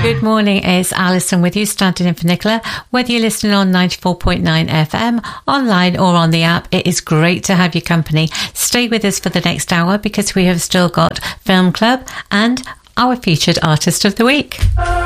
Good morning, it's Alison with you, standing in for Nicola. Whether you're listening on 94.9 FM, online or on the app, it is great to have your company. Stay with us for the next hour because we have still got Film Club and our featured artist of the week.